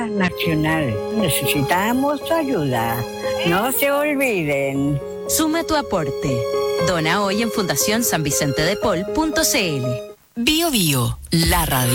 Lotería Nacional. Necesitamos tu ayuda. No se olviden. Suma tu aporte. Dona hoy en fundacionsanvicentedepol.cl. Bio Bio, la radio.